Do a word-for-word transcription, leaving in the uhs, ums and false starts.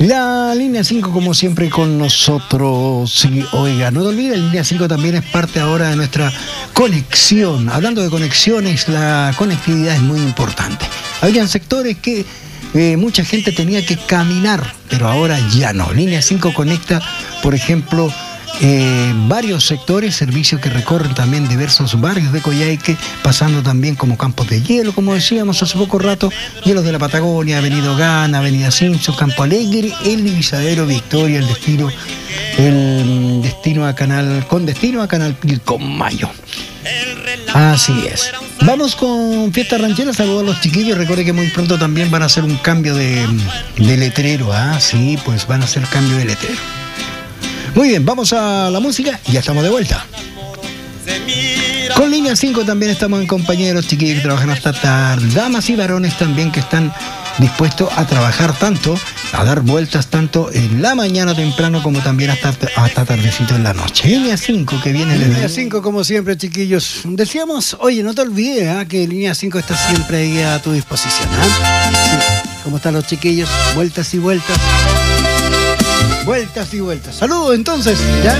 La línea cinco, como siempre, con nosotros. Sí, oiga, no te olvides, la línea cinco también es parte ahora de nuestra conexión. Hablando de conexiones, la conectividad es muy importante. Habían sectores que eh, mucha gente tenía que caminar, pero ahora ya no. Línea cinco conecta, por ejemplo, Eh, varios sectores, servicios que recorren también diversos barrios de Coyhaique, pasando también como campos de hielo, como decíamos hace poco rato, hielos de la Patagonia, Avenida Ogana, Avenida Simpson, Campo Alegre, El Divisadero, Victoria, el destino, el destino a Canal, con destino a Canal Pilcomayo. Así es. Vamos con Fiesta Ranchera, saludos a los chiquillos. Recuerde que muy pronto también van a hacer un cambio de, de letrero. Ah, sí, pues van a hacer cambio de letrero. Muy bien, vamos a la música y ya estamos de vuelta. Con Línea cinco también estamos en compañía de los chiquillos que trabajan hasta tarde. Damas y varones también que están dispuestos a trabajar tanto, a dar vueltas tanto en la mañana temprano como también hasta, hasta tardecito en la noche. Línea cinco que viene desde... Línea cinco, como siempre, chiquillos. Decíamos, oye, no te olvides ¿eh? que Línea cinco está siempre ahí a tu disposición. ¿eh? Sí. ¿Cómo están los chiquillos? Vueltas y vueltas. Vueltas y vueltas. Saludos entonces, ¿ya?